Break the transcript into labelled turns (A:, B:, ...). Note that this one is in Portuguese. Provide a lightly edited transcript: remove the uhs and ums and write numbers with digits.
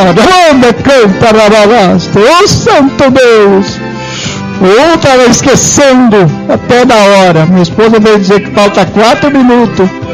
A: Onde canta Rababasta? Ô santo Deus! Eu estava esquecendo até da hora. Minha esposa veio dizer que falta 4 minutos.